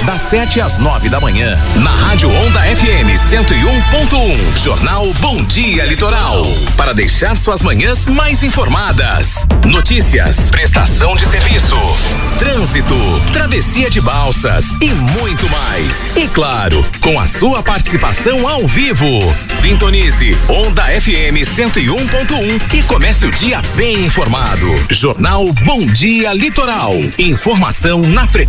das 7 às 9 da manhã, na Rádio Onda FM 101.1. Jornal Bom Dia Litoral. Para deixar suas manhãs mais informadas. Notícias, prestação de serviço, trânsito, travessia de balsas e muito mais. E claro, com a sua participação ao vivo. Sintonize Onda FM 101.1 e comece o dia bem informado. Jornal Bom Dia Litoral. Informação na frequência.